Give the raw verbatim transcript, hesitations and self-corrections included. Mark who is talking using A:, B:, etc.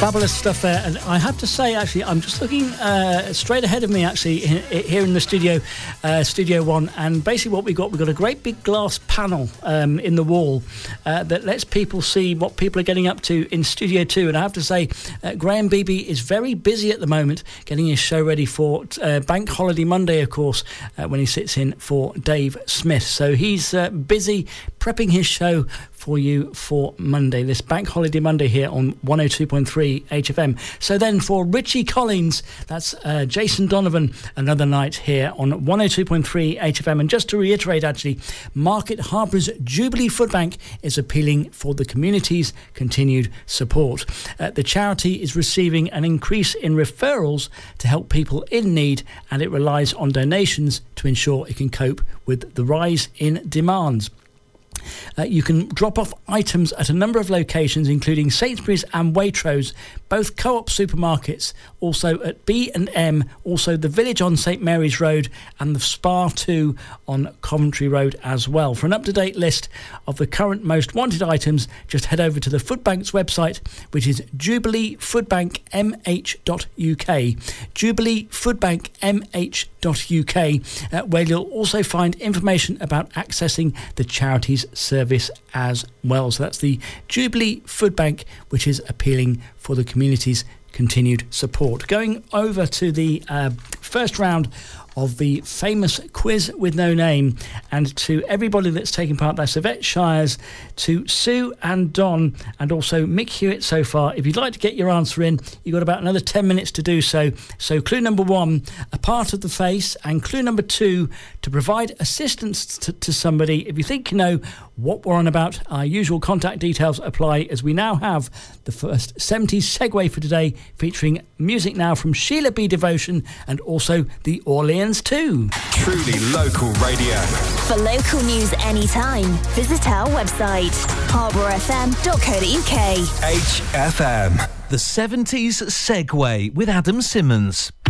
A: Fabulous stuff there, and I have to say, actually, I'm just looking uh, straight ahead of me, actually, here in the studio, uh, Studio One, and basically what we've got, we've got a great big glass panel um, in the wall uh, that lets people see what people are getting up to in Studio Two, and I have to say, uh, Graham Beebe is very busy at the moment, getting his show ready for uh, Bank Holiday Monday, of course, uh, when he sits in for Dave Smith. So he's uh, busy prepping his show for you for Monday, this Bank Holiday Monday here on one oh two point three H F M. So then for Richie Collins, that's uh, Jason Donovan, another night here on one oh two point three H F M. And just to reiterate, actually, Market Harbour's Jubilee Food Bank is appealing for the community's continued support. Uh, the charity is receiving an increase in referrals to help people in need, and it relies on donations to ensure it can cope with the rise in demands. Uh, you can drop off items at a number of locations, including Sainsbury's and Waitrose, both Co-op supermarkets, also at B and M, also the Village on St Mary's Road and the Spa two on Coventry Road as well. For an up-to-date list of the current most wanted items, just head over to the Food Bank's website, which is jubilee food bank m h dot u k, jubilee food bank m h dot u k, uh, where you'll also find information about accessing the charity's service as well. So that's the Jubilee Food Bank, which is appealing for the community's continued support. Going over to the uh, first round of the famous Quiz with No Name, and to everybody that's taken part, that's Yvette Shires, to Sue and Don, and also Mick Hewitt so far. If you'd like to get your answer in, you've got about another ten minutes to do so. So clue number one, a part of the face, and clue number two, to provide assistance to, to somebody. If you think you know what we're on about, our usual contact details apply, as we now have the first seventies segue for today, featuring music now from Sheila B. Devotion and also the Orleans two.
B: Truly local radio.
C: For local news anytime, visit our website, harbour f m dot co dot u k.
B: H F M.
D: The seventies Segway with Adam Simmons.